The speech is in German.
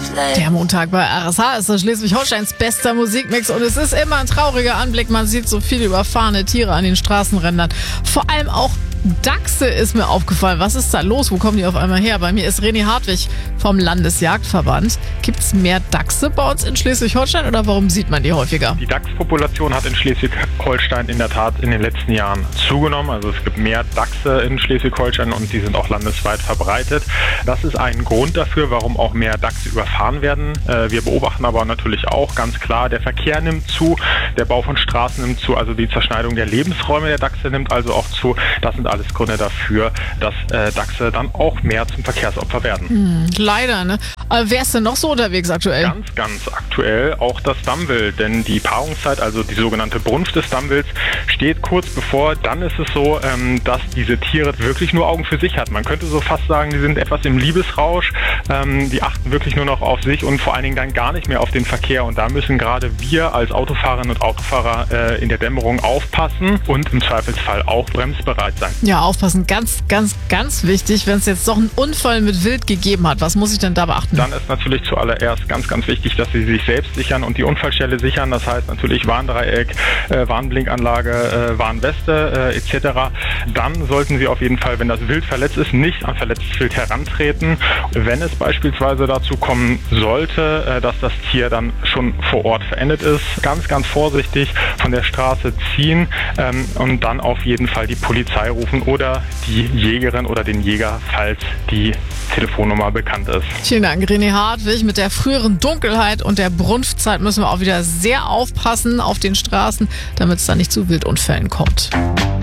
Der Montag bei RSH ist Schleswig-Holsteins bester Musikmix und es ist immer ein trauriger Anblick. Man sieht so viele überfahrene Tiere an den Straßenrändern. Vor allem auch Dachse ist mir aufgefallen. Was ist da los? Wo kommen die auf einmal her? Bei mir ist René Hartwig vom Landesjagdverband. Gibt es mehr Dachse bei uns in Schleswig-Holstein oder warum sieht man die häufiger? Die Dachspopulation hat in Schleswig-Holstein in der Tat in den letzten Jahren zugenommen. Also es gibt mehr Dachse in Schleswig-Holstein und die sind auch landesweit verbreitet. Das ist ein Grund dafür, warum auch mehr Dachse überfahren werden. Wir beobachten aber natürlich auch ganz klar, der Verkehr nimmt zu, der Bau von Straßen nimmt zu, also die Zerschneidung der Lebensräume der Dachse nimmt also auch zu. Das sind alles Gründe dafür, dass Dachse dann auch mehr zum Verkehrsopfer werden. Leider, ne? Aber wer ist denn noch so unterwegs aktuell? Ganz aktuell auch das Dammwild, denn die Paarungszeit, also die sogenannte Brunft des Dammwilds, steht kurz bevor. Dann ist es so, dass diese Tiere wirklich nur Augen für sich hat. Man könnte so fast sagen, die sind etwas im Liebesrausch. Die achten wirklich nur noch auf sich und vor allen Dingen dann gar nicht mehr auf den Verkehr. Und da müssen gerade wir als Autofahrerinnen und Autofahrer in der Dämmerung aufpassen und im Zweifelsfall auch bremsbereit sein. Ja, aufpassen. Ganz wichtig, wenn es jetzt doch einen Unfall mit Wild gegeben hat. Was muss ich denn da beachten? Dann ist natürlich zuallererst ganz wichtig, dass Sie sich selbst sichern und die Unfallstelle sichern. Das heißt natürlich Warndreieck, Warnblinkanlage, Warnweste etc. Dann sollten Sie auf jeden Fall, wenn das Wild verletzt ist, nicht an verletztes Wild herantreten. Wenn es beispielsweise dazu kommen sollte, dass das Tier dann schon vor Ort verendet ist, ganz vorsichtig von der Straße ziehen und dann auf jeden Fall die Polizei rufen oder die Jägerin oder den Jäger, falls die Telefonnummer bekannt ist. Vielen Dank, René Hartwig. Mit der früheren Dunkelheit und der Brunftzeit müssen wir auch wieder sehr aufpassen auf den Straßen, damit es da nicht zu Wildunfällen kommt.